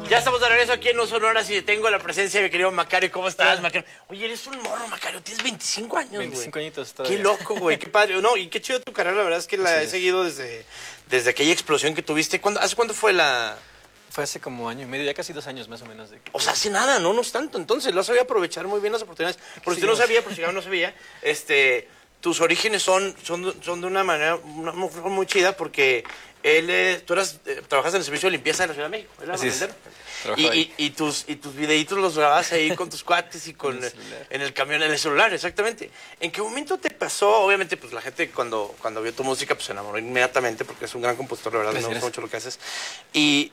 Ya estamos de regreso aquí en No Sonoras y tengo la presencia de mi querido Macario. ¿Cómo estás, Macario? Oye, eres un morro, Macario. Tienes 25 años, güey. 25 añitos todavía. Qué loco, güey. Qué padre. No, y qué chido tu carrera. La verdad es que la he seguido desde aquella explosión que tuviste. ¿Hace cuánto fue la...? Fue hace como año y medio, ya casi 2 años más o menos. O sea, hace nada, no es tanto. Entonces, lo sabía aprovechar muy bien las oportunidades. Por si Sí, no sabía, por si no sabía, tus orígenes son de una manera muy chida porque tú trabajas en el servicio de limpieza de la Ciudad de México. Así es. Y tus videitos los grababas ahí con tus cuates y en el camión, en el celular, exactamente. ¿En qué momento te pasó? Obviamente, pues la gente cuando vio tu música, pues se enamoró inmediatamente porque es un gran compositor, la verdad, me gusta mucho lo que haces. Y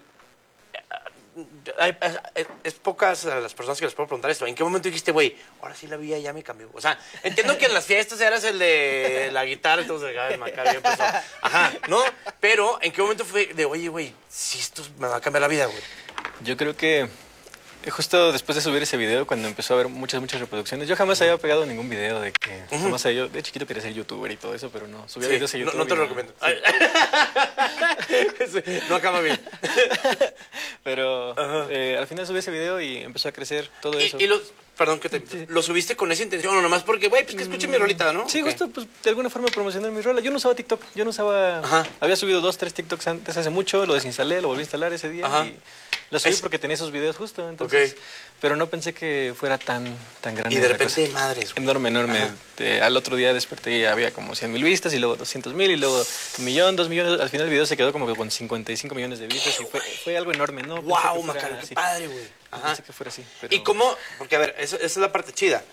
es pocas las personas que les puedo preguntar esto. ¿En qué momento dijiste, güey, ahora sí la vida ya me cambió? O sea, entiendo que en las fiestas eras el de la guitarra, entonces, el Macario empezó. Ajá, ¿no? Pero, ¿en qué momento fue de, oye, güey, si esto me va a cambiar la vida, güey? Yo creo que justo después de subir ese video, cuando empezó a haber muchas reproducciones, yo jamás había pegado ningún video de que... Jamás yo de chiquito quería ser youtuber y todo eso, pero no, subía videos a YouTube. No te lo recomiendo. No acaba bien. Pero al final subí ese video y empezó a crecer todo eso. Perdón, ¿lo subiste con esa intención o nomás porque, güey, pues que escuche mi rolita, ¿no? Sí, justo, pues de alguna forma promocionar mi rola. Yo no usaba TikTok, había subido 2, 3 TikToks antes hace mucho, lo desinstalé, lo volví a instalar ese día y lo subí porque tenía esos videos justo, entonces... Pero no pensé que fuera tan grande. Y de repente, madres. Enorme. Al otro día desperté y había como 100,000 vistas y luego 200,000 y luego 1,000,000, 2,000,000. Al final el video se quedó como que con 55 millones de vistas y fue algo enorme, ¿no? ¡Wow, Macario, qué padre, güey! Pensé que fuera así. Pero... ¿Y cómo? Porque, a ver, esa es la parte chida.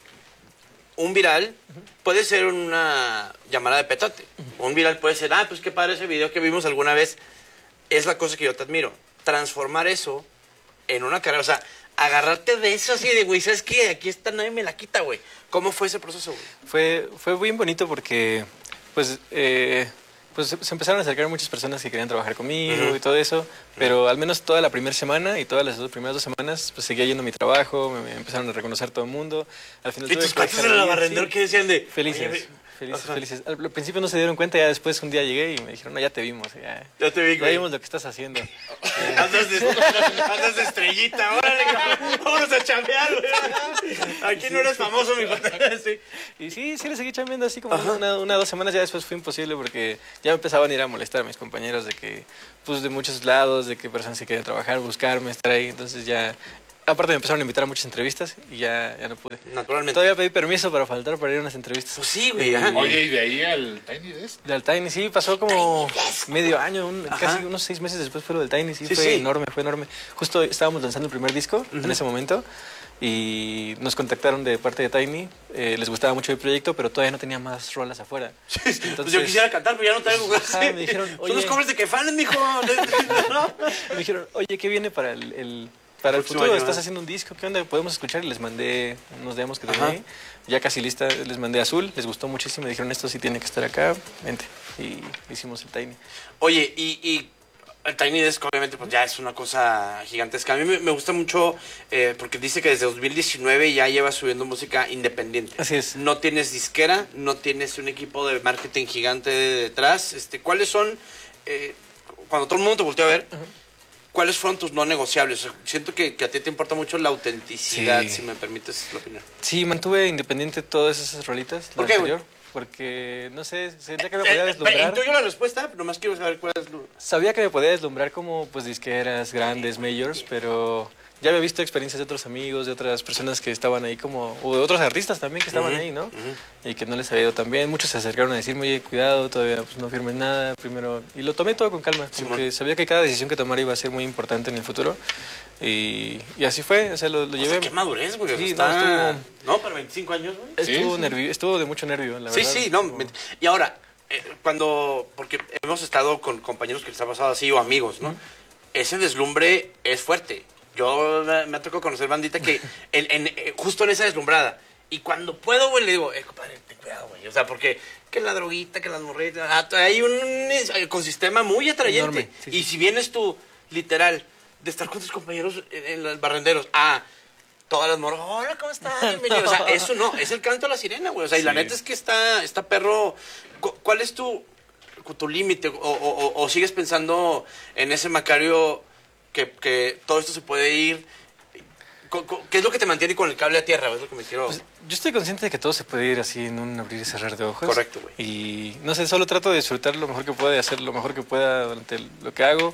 Un viral puede ser una llamada de petate. Un viral puede ser, pues qué padre ese video que vimos alguna vez. Es la cosa que yo te admiro. Transformar eso en una carrera, o sea... Agarrarte de eso así de, güey, ¿sabes qué? Aquí está, nadie me la quita, güey. ¿Cómo fue ese proceso, güey? Fue bien bonito porque, pues se empezaron a acercar muchas personas que querían trabajar conmigo y todo eso, pero al menos toda la primera semana y todas las primeras 2 semanas, pues seguía yendo a mi trabajo, me empezaron a reconocer todo el mundo. Al final ¿Y tus cuates en el barrendero qué decían de...? Felices. Al principio no se dieron cuenta, ya después un día llegué y me dijeron, no, ya te vimos. Ya te vi, güey. Ya vimos lo que estás haciendo. Andas de estrellita, órale, vámonos a chambear, güey. Aquí no eres famoso, mi sí. Y sí, le seguí chambeando así como una 2 semanas, ya después fue imposible porque ya me empezaban a ir a molestar a mis compañeros de que, pues de muchos lados, de que personas que querían trabajar, buscarme, estar ahí, entonces ya... Aparte me empezaron a invitar a muchas entrevistas y ya no pude. Naturalmente. Todavía pedí permiso para faltar para ir a unas entrevistas. Pues sí, güey. Oye, ¿y de ahí al Tiny Desk? Del Tiny, sí, pasó como medio año, casi unos 6 meses después fue lo del Tiny, sí, fue enorme. Justo estábamos lanzando el primer disco en ese momento y nos contactaron de parte de Tiny, les gustaba mucho el proyecto, pero todavía no tenía más rolas afuera. Entonces, pues yo quisiera cantar, pero ya no tengo. Me dijeron, oye, son los covers de Caifanes, mijo. Me dijeron, oye, ¿qué viene para para el futuro? ¿Estás haciendo un disco? ¿Qué onda? ¿Podemos escuchar? Y les mandé unos demos que tenía ahí. Ya casi lista, les mandé Azul. Les gustó muchísimo. Me dijeron, esto sí tiene que estar acá. Vente. Y hicimos el Tiny. Oye, y el Tiny Desk obviamente pues ya es una cosa gigantesca. A mí me gusta mucho porque dice que desde 2019 ya llevas subiendo música independiente. Así es. No tienes disquera, no tienes un equipo de marketing gigante detrás. ¿Cuáles son, cuando todo el mundo te volteó a ver... ¿Cuáles fueron tus no negociables? Siento que a ti te importa mucho la autenticidad, si me permites la opinión. Sí, mantuve independiente todas esas rolitas. ¿Por qué, güey? Porque, no sé, sentía que me podía deslumbrar. Intuyo la respuesta, nomás quiero saber cuál es. Sabía que me podía deslumbrar como pues disqueras grandes, majors, pero ya había visto experiencias de otros amigos, de otras personas que estaban ahí como... O de otros artistas también que estaban ahí, ¿no? Y que no les había ido tan bien. Muchos se acercaron a decirme, oye, cuidado, todavía pues, no firmes nada, primero... Y lo tomé todo con calma, porque sabía que cada decisión que tomara iba a ser muy importante en el futuro. Y así fue, o sea, lo llevé... Sea, qué madurez, güey. Sí, no, para 25 años, güey. Estuvo de mucho nervio, la verdad. Sí, no. Y ahora, porque hemos estado con compañeros que les ha pasado así, o amigos, ¿no? Ese deslumbre es fuerte. Yo me ha tocado conocer bandita que justo en esa deslumbrada. Y cuando puedo, güey, le digo, compadre, ten cuidado, güey. O sea, porque que la droguita, que las morritas... Hay un ecosistema muy atrayente. Enorme, sí. Y si vienes tú, literal, de estar con tus compañeros en los barrenderos, todas las morras, hola, ¿cómo estás? Bienvenido. O sea, eso no, es el canto a la sirena, güey. O sea, y la neta es que está perro... ¿Cuál es tu límite? O sigues pensando en ese Macario... que todo esto se puede ir. ¿Qué es lo que te mantiene con el cable a tierra? Es lo que me quiero... Pues, yo estoy consciente de que todo se puede ir así en un abrir y cerrar de ojos. Correcto, güey. Y no sé, solo trato de disfrutar lo mejor que pueda y hacer lo mejor que pueda durante lo que hago.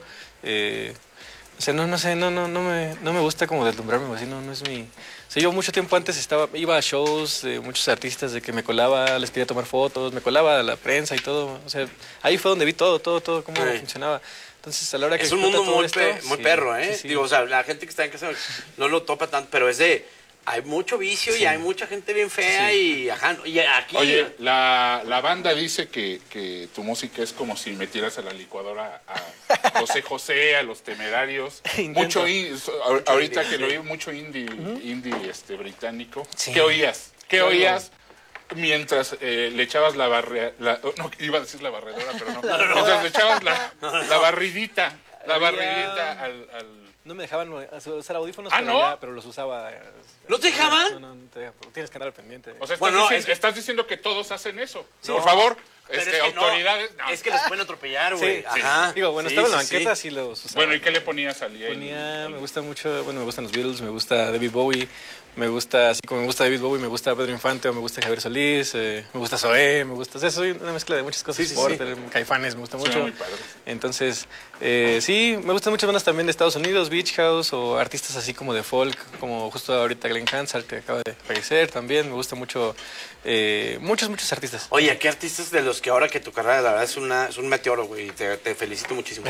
O sea, no sé, no me gusta como deslumbrarme, así, no es mi... O sea, yo mucho tiempo antes iba a shows de muchos artistas de que me colaba, les quería tomar fotos, me colaba a la prensa y todo. O sea, ahí fue donde vi todo, cómo funcionaba. Entonces, a la hora que es un mundo todo muy, esto, muy sí, perro, ¿eh? sí. Digo, o sea, la gente que está en casa no lo topa tanto, pero es de... Hay mucho vicio y hay mucha gente bien fea y... Ajá, y aquí... Oye, la banda dice que tu música es como si metieras a la licuadora a José José, a Los Temerarios. Intento. Ahorita Sí, que sí. lo oí, mucho indie británico. Sí. ¿Qué oías? ¿Qué oías mientras le echabas la barredora? No, iba a decir la barredora, pero no. Mientras le echabas la barridita. La barridita al... No me dejaban usar audífonos, ¿Ah, pero, no? pero los usaba. ¿No te dejaban? No te dejan, tienes que andar al pendiente. O sea, Bueno, estás diciendo que todos hacen eso. Sí. Por favor, Pero es que autoridades. no, no. es que les pueden atropellar, güey. Sí, Ajá. Digo, bueno, Sí, estaba en la sí, banqueta, sí. sí los usaba. Bueno, ¿y qué le ponías al Me gusta mucho, me gustan los Beatles, me gusta David Bowie, me gusta, así como me gusta David Bowie, me gusta Pedro Infante o me gusta Javier Solís, me gusta Zoé, me gusta, o sea, soy una mezcla de muchas cosas, Sí, sí, Porter, Caifanes, me gusta Suena mucho. muy padre. Entonces, sí, me gustan muchas bandas también de Estados Unidos, Beach House o artistas así como de folk, como justo ahorita Glenn Hansard, que acaba de fallecer también, me gusta mucho, muchos artistas. Oye, ¿qué artistas de los que ahora que tu carrera, la verdad, es un meteoro, güey? Te felicito muchísimo.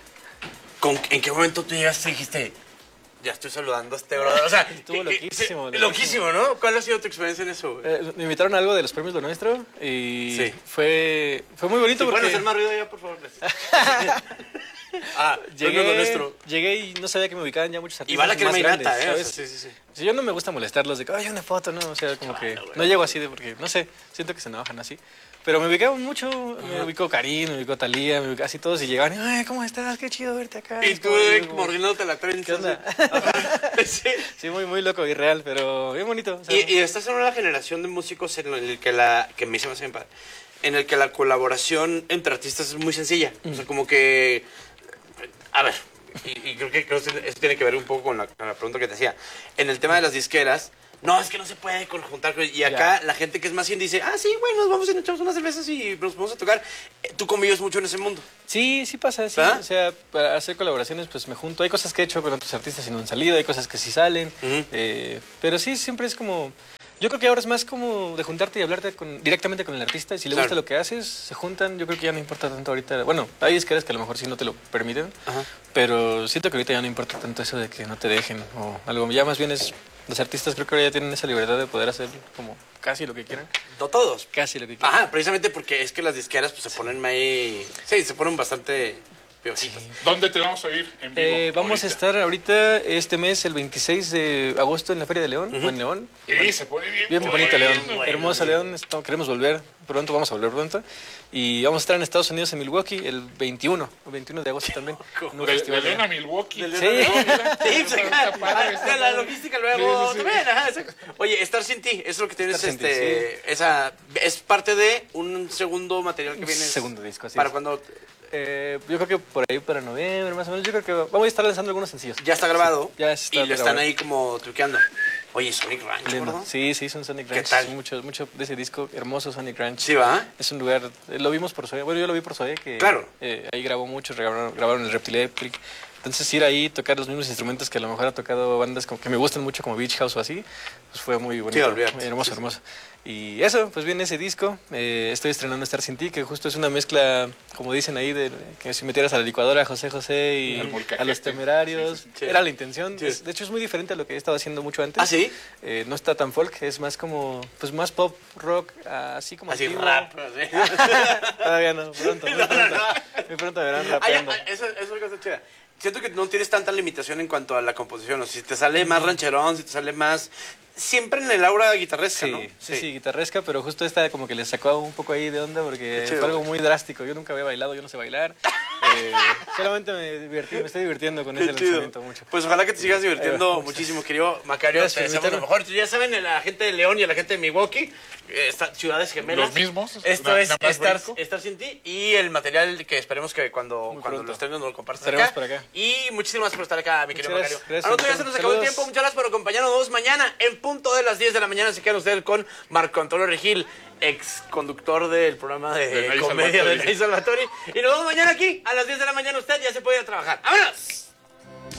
¿En qué momento tú llegaste y dijiste, ya estoy saludando a este brother? O sea, Estuvo loquísimo, loquísimo, ¿no? ¿Cuál ha sido tu experiencia en eso, güey? Me invitaron a algo de los premios Lo Nuestro y Sí. fue muy bonito ¿Pueden porque hacer más ruido ya, por favor? Gracias. Premio Lo Nuestro. llegué y no sabía que me ubicaban ya muchos artistas Y va la crema más y grandes, nata, ¿eh? O ¿sabes? sea, sí. Sí, yo no me gusta molestarlos de que, oye, una foto, ¿no? O sea, como que güey. no llego así de porque, no sé, siento que se enojan así. Pero me ubicaban mucho, me ubicó Karim, me ubicó Talía, me ubicó así todos y llegaban, ay, ¿cómo estás? Qué chido verte acá. Y Es tú, como- mordiéndote la trenza. ¿Qué onda? Sí. Sí, muy loco y real, pero bien bonito. O sea, Y estás en una generación de músicos en el que me hizo más bien padre, en el que la colaboración entre artistas es muy sencilla. O sea, como que... A ver, y creo que eso tiene que ver un poco con la pregunta que te hacía. En el tema de las disqueras, no, es que no se puede conjuntar. Y acá la gente que es más indie dice, sí, bueno, nos vamos y nos echamos unas cervezas y nos vamos a tocar. Tú convives mucho en ese mundo. sí pasa, sí. ¿Ah? O sea, para hacer colaboraciones, pues me junto. Hay cosas que he hecho con otros artistas y no han salido, hay cosas que sí salen. Ujú. Pero sí, siempre es como... Yo creo que ahora es más como de juntarte y hablarte directamente con el artista. Y si le Claro. gusta lo que haces, se juntan. Yo creo que ya no importa tanto ahorita. Bueno, hay disqueras que a lo mejor sí no te lo permiten. Ajá. Pero siento que ahorita ya no importa tanto eso de que no te dejen o algo. Ya más bien es... Los artistas creo que ahora ya tienen esa libertad de poder hacer como casi lo que quieran. No todos. Casi lo que quieran. Ajá, precisamente porque es que las disqueras pues, se ponen ahí... Sí, se ponen bastante piositas. ¿Dónde te vamos a ir en vivo? Vamos ahorita? a estar ahorita este mes, el 26 de agosto, en la Feria de León, o en León. Sí, se pone bien. Bien bonito León, bueno, hermoso León, queremos volver pronto, vamos a volver pronto. Y vamos a estar en Estados Unidos, en Milwaukee, el 21 de agosto también. en un De festival. León a Milwaukee. Del Sí. León a Mira, Sí, pues, está acá, padre, está la padre. logística luego Sí, sí, sí. también, ajá, exacto. Oye, Estar Sin Ti, eso es lo que tienes, Estar Sin Ti, esa, es parte de un segundo material que Un viene. segundo disco, así Para es. cuando Yo creo que por ahí para noviembre, más o menos. Yo creo que vamos a estar lanzando algunos sencillos. ya está grabado ya está y lo están grabado. ahí como truqueando. Oye, Sonic Ranch, Lindo. ¿verdad? Sí, son Sonic ¿Qué Ranch. tal? Mucho de ese disco, hermoso Sonic Ranch. Sí, va. Es un lugar, lo vimos por Zoe, bueno, yo lo vi por Zoe, que Claro. Ahí grabó mucho, grabaron el Reptile Epic. Entonces ir ahí, tocar los mismos instrumentos que a lo mejor ha tocado bandas como que me gustan mucho, como Beach House o así, pues fue muy bonito, olvídate. muy hermoso, hermoso. Y eso, pues viene ese disco, estoy estrenando Estar Sin Ti, que justo es una mezcla, como dicen ahí, de que si metieras a la licuadora a José José y Al molcajete. a Los Temerarios, Sí, sí, sí. era la intención. Sí. De hecho es muy diferente a lo que he estado haciendo mucho antes. ¿Ah, sí? No está tan folk, es más como, pues más pop, rock, así como Así antiguo. rap. Así. Todavía no, pronto, muy pronto. Muy pronto me verán rapeando. Eso es una cosa chida. Siento que no tienes tanta limitación en cuanto a la composición. O sea, si te sale más rancherón, si te sale más... siempre en el aura guitarresca, Sí, ¿no? sí, guitarresca, pero justo esta como que le sacó un poco ahí de onda porque chido. fue algo muy drástico. Yo nunca había bailado, yo no sé bailar. Solamente me estoy divirtiendo con ese Qué chido. lanzamiento mucho. Pues ojalá que te sigas divirtiendo Ahí va. muchísimo, querido Macario. Gracias Te por deseamos lo invitarme. mejor. Ya saben, a la gente de León y a la gente de Milwaukee, ciudades gemelas. Los mismos. Esto Na- es nada más estar, brinco. estar sin ti y el material que esperemos que cuando pronto. lo estrenes nos lo compartas Estaremos acá. por acá. Y muchísimas gracias por estar acá, mi querido Muchas Macario. gracias, A nosotros ya se Ricardo. nos acabó el Saludos. tiempo. Muchas gracias por acompañarnos. Mañana en punto de las 10 de la mañana se quedan ustedes con Marco Antonio Regil, ex conductor del programa de De Nay comedia de Salvatori. Nay Salvatori. Y nos vemos mañana aquí a las 10 de la mañana. Usted ya se puede ir a trabajar. ¡Vámonos!